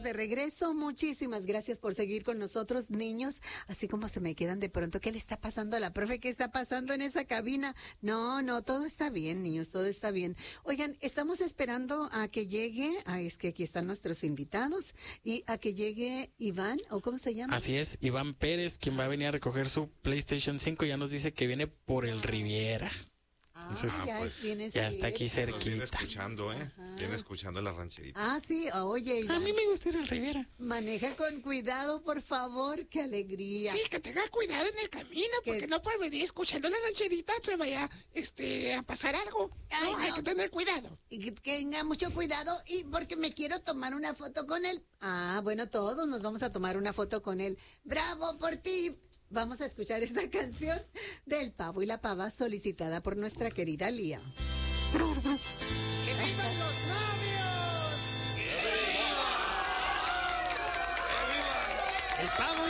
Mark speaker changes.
Speaker 1: estamos de regreso. Muchísimas gracias por seguir con nosotros, niños. Así como se me quedan de pronto, ¿qué le está pasando a la profe? ¿Qué está pasando en esa cabina? No, todo está bien, niños, todo está bien. Oigan, estamos esperando a que llegue, es que aquí están nuestros invitados, y a que llegue Iván, ¿o cómo se llama?
Speaker 2: Así es, Iván Pérez, quien va a venir a recoger su PlayStation 5, ya nos dice que viene por el Riviera. Entonces, ya está aquí cerquita.
Speaker 3: Viene escuchando, Viene escuchando la rancherita.
Speaker 1: Ah, sí, oye, Iván.
Speaker 2: A mí me gusta ir al Riviera.
Speaker 1: Maneja con cuidado, por favor, qué alegría.
Speaker 4: Sí, que tenga cuidado en el camino, porque no por venir escuchando la rancherita se vaya a pasar algo.
Speaker 1: Ay,
Speaker 4: Hay que tener cuidado.
Speaker 1: Y que tenga mucho cuidado, y porque me quiero tomar una foto con él. Ah, bueno, todos nos vamos a tomar una foto con él. ¡Bravo por ti! Vamos a escuchar esta canción del Pavo y la Pava, solicitada por nuestra querida Lía.
Speaker 4: ¡Que vivan los novios!
Speaker 2: El Pavo